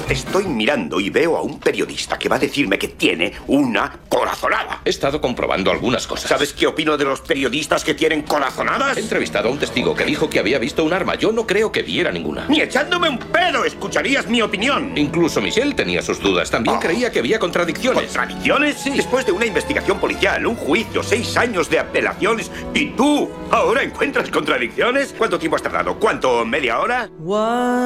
Estoy mirando y veo a un periodista que va a decirme que tiene una corazonada. He estado comprobando algunas cosas. ¿Sabes qué opino de los periodistas que tienen corazonadas? He entrevistado a un testigo que dijo que había visto un arma. Yo no creo que viera ninguna. Ni echándome un pedo escucharías mi opinión. Incluso Michelle tenía sus dudas. También creía que había contradicciones. ¿Contradicciones? Sí. Después de una investigación policial, un juicio, 6 años de apelaciones, ¿y tú ahora encuentras contradicciones? ¿Cuánto tiempo has tardado? ¿Cuánto? ¿Media hora?